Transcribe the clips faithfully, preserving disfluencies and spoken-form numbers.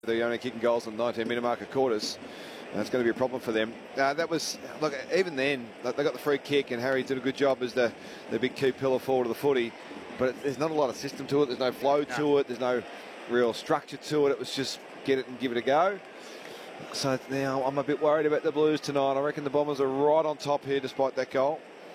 They're only kicking goals on nineteen minute marker quarters. That's going to be a problem for them. Uh, that was, look, even then, they got the free kick and Harry did a good job as the, the big key pillar forward of the footy. But there's not a lot of system to it. There's no flow to no. it. There's no real structure to it. It was just get it and give it a go. So now I'm a bit worried about the Blues tonight. I reckon the Bombers are right on top here despite that goal.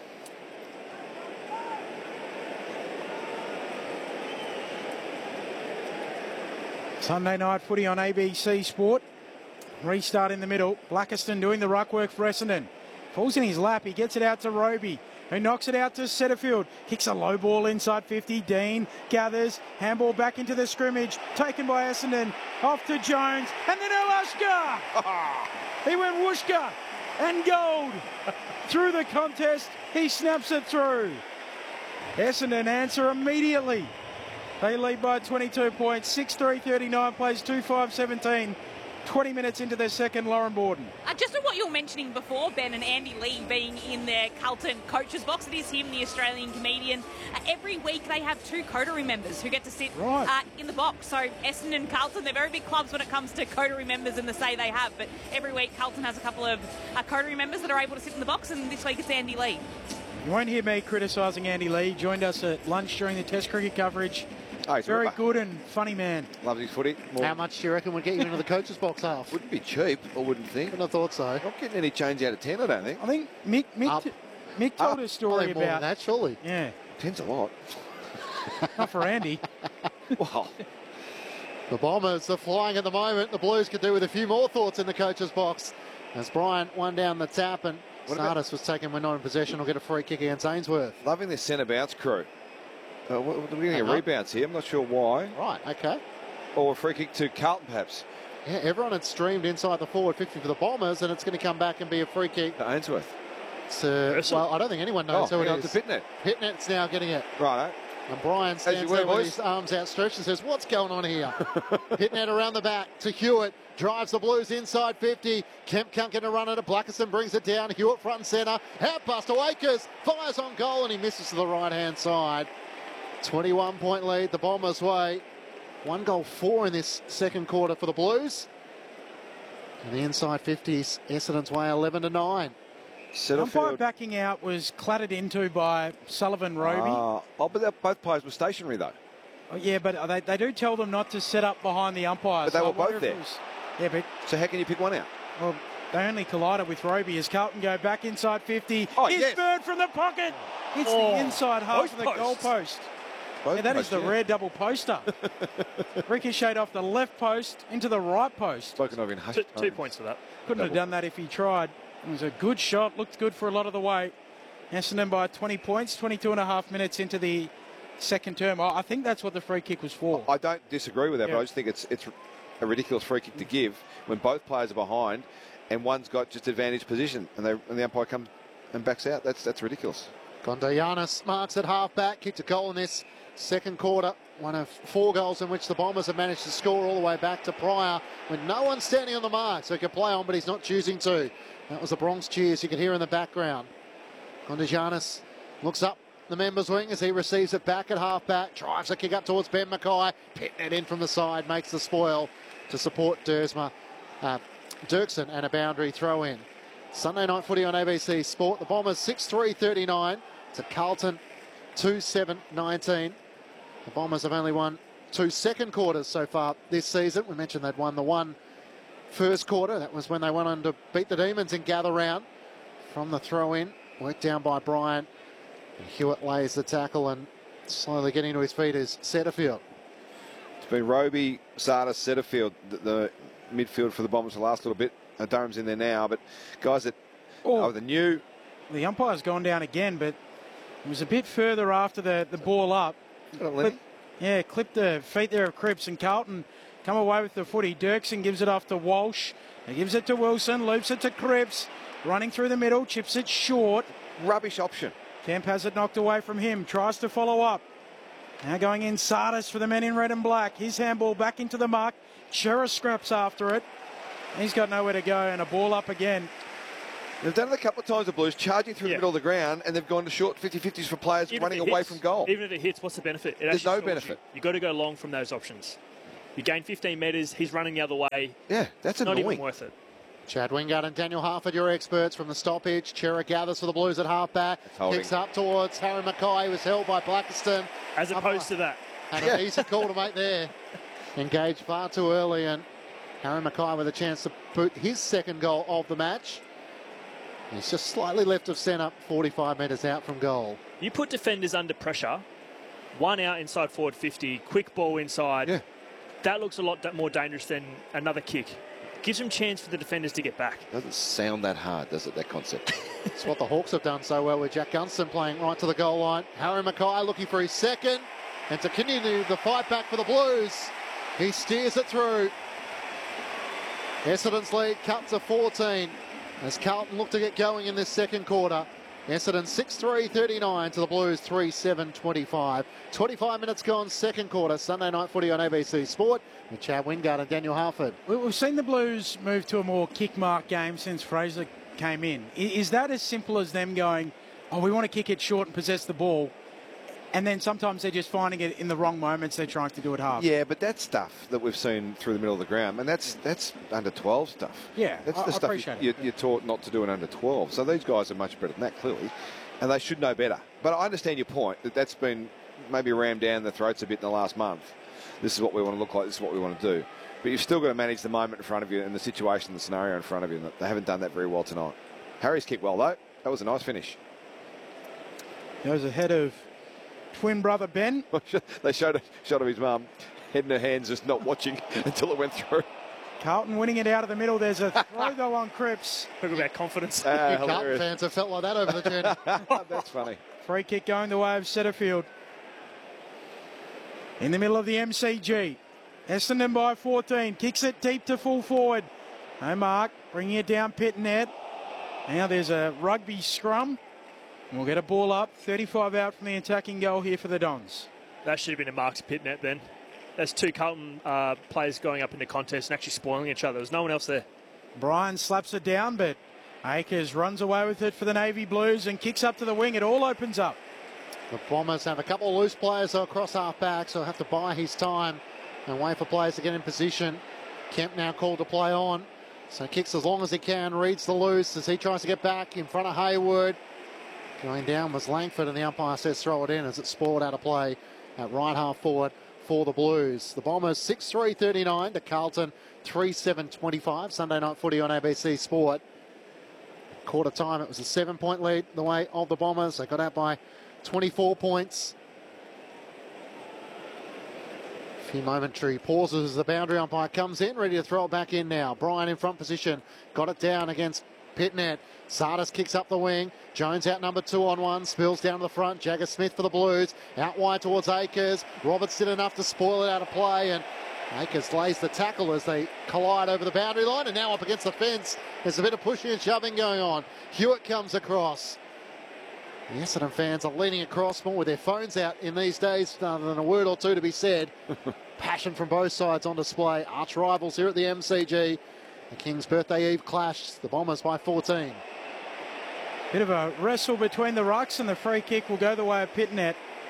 Sunday night footy on A B C Sport. Restart in the middle. Blackiston doing the ruck work for Essendon. Falls in his lap. He gets it out to Roby, who knocks it out to Setterfield. Kicks a low ball inside fifty. Dean gathers. Handball back into the scrimmage. Taken by Essendon. Off to Jones. And then Alaska. He went whooshka and gold. Through the contest, he snaps it through. Essendon answer immediately. They lead by twenty-two points. six three thirty-nine plays two five seventeen. twenty minutes into their second, Lauren Borden. Uh, just on what you were mentioning before, Ben, and Andy Lee being in their Carlton coaches box, it is him, the Australian comedian. Uh, every week they have two coterie members who get to sit right. uh, in the box. So Essendon and Carlton, they're very big clubs when it comes to coterie members and the say they have. But every week Carlton has a couple of uh, coterie members that are able to sit in the box, and this week it's Andy Lee. You won't hear me criticising Andy Lee. He joined us at lunch during the Test cricket coverage. Oh, he's Very ripper. good and funny man. Loves his footy. More. How much do you reckon would get you into the coach's box half? Wouldn't be cheap, I wouldn't think. Wouldn't have thought so. Not getting any change out of ten, I don't think. I think Mick Mick, Up. t- Mick told Up. a story Probably more about than that, surely. Yeah, Ten's a lot. not for Andy. Wow. The Bombers are flying at the moment. The Blues could do with a few more thoughts in the coach's box. As Bryant won down the tap and What about- Sardis was taken when not in possession. Will get a free kick against Ainsworth. Loving this centre bounce crew. Uh, we're getting a Uh-huh. rebounds here. I'm not sure why. Right, okay. Or a free kick to Carlton, perhaps. Yeah, everyone had streamed inside the forward fifty for the Bombers, and it's going to come back and be a free kick. To Ainsworth. To, well, I don't think anyone knows Oh, who hang on it to is. Pitnet. Pitnet's now getting it. Right. And Brian stands you were, there with boys. his arms outstretched and says, what's going on here? Pitnet around the back to Hewitt. Drives the Blues inside fifty. Kemp can't get a run at it. Blackiston brings it down. Hewitt front and centre. Out past Wakers. Fires on goal and he misses to the right-hand side. twenty-one point lead the Bombers' way. One goal, four in this second quarter for the Blues. And the inside fifties, Essendon's way, eleven to nine. Umpire backing out was clattered into by Sullivan Roby. Uh, oh, but that- both players were stationary, though. Oh, yeah, but they, they do tell them not to set up behind the umpires. But they So I were both wonder if there. it was- yeah, but So how can you pick one out? well, they only collided with Roby as Carlton go back inside fifty. Oh, Here's yes. Bird from the pocket. Hits Oh, the inside half both of the posts. goal post. Both Yeah, that is posts, the yeah. rare double poster. Ricocheted off the left post into the right post. Spoken of in hushed Two, two tones. points for that. Couldn't have done that if he tried. It was a good shot. Looked good for a lot of the way. Essendon by twenty points, twenty-two and a half minutes into the second term. I I think that's what the free kick was for. I don't disagree with that, Yeah. but I just think it's it's a ridiculous free kick to give when both players are behind and one's got just advantage position and, they, and the umpire comes and backs out. That's that's ridiculous. Gondayanis marks at half-back, kicked a goal in this second quarter. One of four goals in which the Bombers have managed to score all the way back to Pryor with no one standing on the mark, so he could play on, but he's not choosing to. That was the Bronx cheers you could hear in the background. Gondayanis looks up the members' wing as he receives it back at half-back, drives a kick up towards Ben Mackay, Pitnet in from the side, makes the spoil to support Dersma, uh, Dirksen, and a boundary throw in. Sunday night footy on A B C Sport. The Bombers six three thirty-nine to Carlton two seven nineteen. The Bombers have only won two second quarters so far this season. We mentioned they'd won the one first quarter. That was when they went on to beat the Demons in gather round. From the throw in, worked down by Bryant. And Hewitt lays the tackle and slowly getting to his feet is Setterfield. It's been Roby, Sardis, Setterfield, the, the midfield for the Bombers the last little bit. Uh, Durham's in there now, but guys that Oh. are the new. The umpire's gone down again, but it was a bit further after the, the ball up. Clip, yeah, clipped the feet there of Cripps, and Carlton come away with the footy. Dirksen gives it off to Walsh. He gives it to Wilson, loops it to Cripps, running through the middle, chips it short. Rubbish option. Kemp has it knocked away from him, tries to follow up. Now going in Sardis for the men in red and black. His handball back into the mark. Chera scraps after it. He's got nowhere to go, and a ball up again. They've done it a couple of times, the Blues, charging through Yeah. the middle of the ground, and they've gone to short fifty fifties for players Even running if it away hits- from goal. Even if it hits, what's the benefit? It There's actually no stalls benefit. You. You've got to go long from those options. You gain fifteen metres, he's running the other way. Yeah, that's Not annoying. even worth it. Chad Wingard and Daniel Harford, your experts from the stoppage. Chera gathers for the Blues at half-back. holding. Kicks up towards Harry Mackay, was held by Blackiston. As opposed to that. And Yeah. an easy call to make there. Engaged far too early, and Harry Mackay with a chance to put his second goal of the match. He's just slightly left of centre, forty-five metres out from goal. You put defenders under pressure, one out inside forward fifty, quick ball inside. Yeah. That looks a lot da- more dangerous than another kick. Gives them chance for the defenders to get back. Doesn't sound that hard, does it, that concept? It's what the Hawks have done so well with Jack Gunston playing right to the goal line. Harry Mackay looking for his second, and to continue the fight back for the Blues. He steers it through. Essendon's lead cut to fourteen as Carlton look to get going in this second quarter. Essendon six three thirty-nine to the Blues three seven twenty-five. twenty-five minutes gone, second quarter. Sunday night footy on A B C Sport with Chad Wingard and Daniel Harford. We- We've seen the Blues move to a more kick-mark game since Fraser came in. I- Is that as simple as them going, oh, we want to kick it short and possess the ball, and then sometimes they're just finding it in the wrong moments they're trying to do it half? Yeah, but that's stuff that we've seen through the middle of the ground, and that's that's under twelve stuff. Yeah, that's I- the I stuff appreciate you, it. you, you're taught not to do in under twelve. So these guys are much better than that, clearly, and they should know better. But I understand your point that that's been maybe rammed down their throats a bit in the last month. This is what we want to look like. This is what we want to do. But you've still got to manage the moment in front of you and the situation, the scenario in front of you. And they haven't done that very well tonight. Harry's kicked well though. That was a nice finish. Goes ahead of twin brother Ben. They showed a shot of his mum, head in her hands, just not watching until it went through. Carlton winning it out of the middle. There's a throw though on Cripps. Talk about confidence. Ah, You Carlton hilarious. fans have felt like that over the journey. That's funny. Free kick going the way of Setterfield. In the middle of the M C G. Essendon by fourteen. Kicks it deep to full forward. No mark. Bringing it down Pitnet. Now there's a rugby scrum. We'll get a ball up. thirty-five out from the attacking goal here for the Dons. That should have been a Marks Pitnet then. There's two Carlton uh, players going up into contest and actually spoiling each other. There's no one else there. Bryan slaps it down, but Akers runs away with it for the Navy Blues and kicks up to the wing. It all opens up. The Bombers have a couple of loose players across half back, so have to buy his time and wait for players to get in position. Kemp now called to play on, so kicks as long as he can, reads the loose as he tries to get back in front of Hayward. Going down was Langford, and the umpire says throw it in as it's spoiled out of play at right half forward for the Blues. The Bombers six three thirty-nine to Carlton three seven twenty-five. Sunday night footy on A B C Sport. Quarter time, it was a seven-point lead the way of the Bombers. They got out by twenty-four points. A few momentary pauses as the boundary umpire comes in, ready to throw it back in now. Bryan in front position, got it down against Pitnet. Sardis kicks up the wing. Jones out number two on one, spills down to the front. Jagger Smith for the Blues, out wide towards Akers. Roberts did enough to spoil it out of play, and Akers lays the tackle as they collide over the boundary line, and now up against the fence. There's a bit of pushing and shoving going on. Hewitt comes across. The Essendon fans are leaning across more with their phones out in these days rather than a word or two to be said. Passion from both sides on display. Arch rivals here at the M C G. The King's birthday eve clash. The Bombers by fourteen. Bit of a wrestle between the rucks, and the free kick will go the way of Pitnet.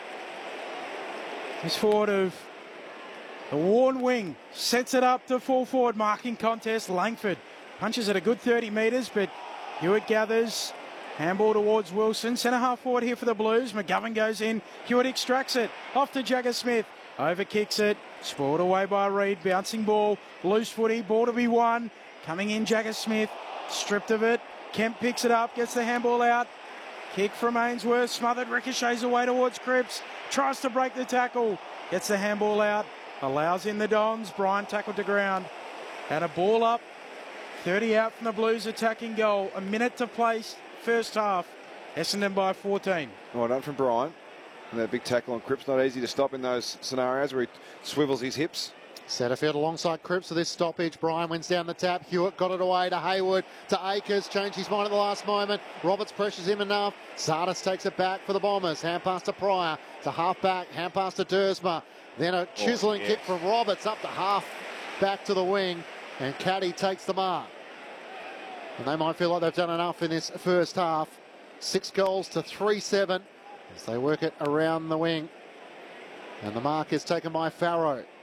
This forward of the worn wing sets it up to full forward marking contest. Langford punches at a good thirty metres, but Hewitt gathers. Handball towards Wilson. Centre half forward here for the Blues. McGovern goes in. Hewitt extracts it. Off to Jagger Smith. Over kicks it. Spoiled away by Reid. Bouncing ball. Loose footy. Ball to be won. Coming in Jagger Smith. Stripped of it. Kemp picks it up. Gets the handball out. Kick from Ainsworth. Smothered. Ricochets away towards Cripps. Tries to break the tackle. Gets the handball out. Allows in the Dons. Bryan tackled to ground. And a ball up. thirty out from the Blues attacking goal. A minute to play. First half, Essendon by fourteen. Well done from Bryan. And that big tackle on Cripps, not easy to stop in those scenarios where he swivels his hips. Setterfield alongside Cripps for this stoppage. Bryan wins down the tap. Hewitt got it away to Hayward, to Akers. Changed his mind at the last moment. Roberts pressures him enough. Sardis takes it back for the Bombers. Hand pass to Pryor. To half back. Hand pass to Dersma. Then a chiselling yeah. kick from Roberts up to half back to the wing. And Caddy takes the mark. And they might feel like they've done enough in this first half. Six goals to three seven as they work it around the wing. And the mark is taken by Farrow.